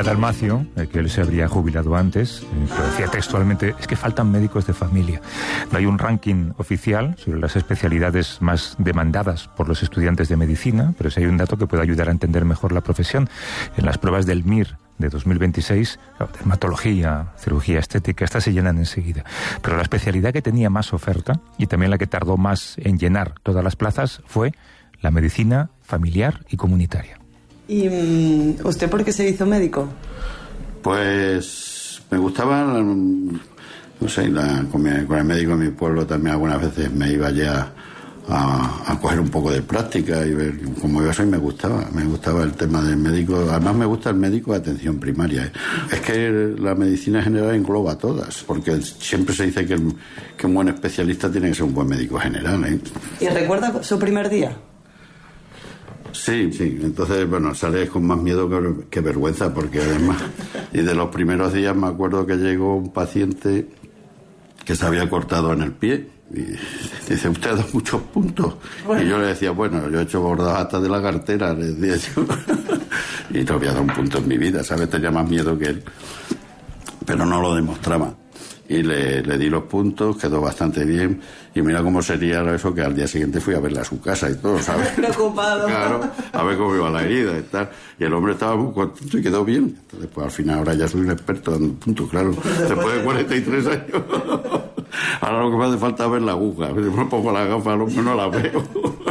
decía Dalmacio, que él se habría jubilado antes, pero decía textualmente, es que faltan médicos de familia. No hay un ranking oficial sobre las especialidades más demandadas por los estudiantes de medicina, pero sí hay un dato que puede ayudar a entender mejor la profesión. En las pruebas del MIR de 2026, dermatología, cirugía estética, estas se llenan enseguida. Pero la especialidad que tenía más oferta, y también la que tardó más en llenar todas las plazas, fue la medicina familiar y comunitaria. ¿Y usted por qué se hizo médico? Pues me gustaba, no sé, con el médico de mi pueblo también algunas veces me iba ya a coger un poco de práctica y ver cómo iba eso, y me gustaba el tema del médico. Además me gusta el médico de atención primaria. Es que la medicina general engloba a todas, porque siempre se dice que un buen especialista tiene que ser un buen médico general, ¿eh? ¿Y recuerda su primer día? Sí, entonces, bueno, sales con más miedo que vergüenza, porque además, y de los primeros días me acuerdo que llegó un paciente que se había cortado en el pie, y dice, usted ha dado muchos puntos. Bueno. Y yo le decía, bueno, yo he hecho bordados hasta de la cartera, le decía yo, y no había dado un punto en mi vida, ¿sabes? Tenía más miedo que él, pero no lo demostraba. Y le di los puntos, quedó bastante bien, y mira cómo sería eso, que al día siguiente fui a verle a su casa y todo, ¿sabes? Preocupado. Claro, a ver cómo iba la herida y tal. Y el hombre estaba muy contento y quedó bien. Entonces, pues al final ahora ya soy un experto dando puntos, claro. Después de 43 años. Ahora lo que me hace falta es ver la aguja. Si me pongo la gafa, al hombre no la veo.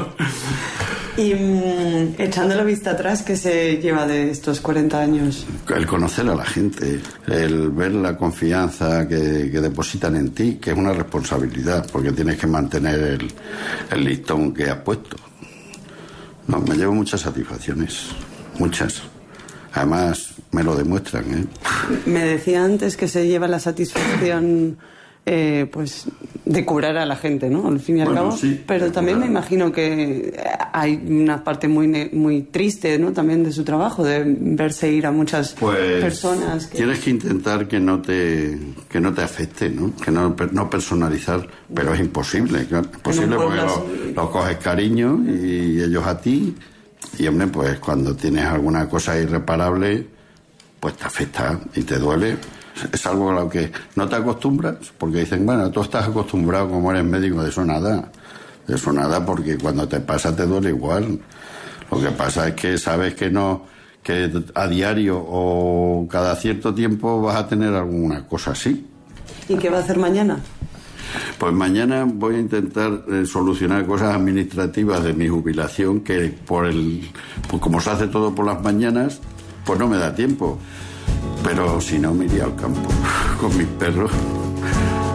Y echando la vista atrás, ¿qué se lleva de estos 40 años? El conocer a la gente, el ver la confianza que depositan en ti, que es una responsabilidad, porque tienes que mantener el listón que has puesto. No, me llevo muchas satisfacciones, muchas. Además, me lo demuestran, ¿eh? Me decía antes que se lleva la satisfacción pues de curar a la gente, ¿no? Al fin y al cabo. Sí, pero también me imagino que hay una parte muy triste, ¿no? También de su trabajo, de verse ir a muchas personas. Tienes que intentar que no te afecte, ¿no? Que no personalizar, pero es imposible. Claro. Es posible porque los coges cariño y ellos a ti. Y hombre, pues cuando tienes alguna cosa irreparable, pues te afecta y te duele. Es algo a lo que no te acostumbras, porque dicen, bueno, tú estás acostumbrado como eres médico, de eso nada, porque cuando te pasa te duele igual. Lo que pasa es que sabes que a diario o cada cierto tiempo vas a tener alguna cosa así. ¿Y qué va a hacer mañana? Pues mañana voy a intentar solucionar cosas administrativas de mi jubilación, que pues como se hace todo por las mañanas, pues no me da tiempo. Pero si no, me iría al campo con mis perros.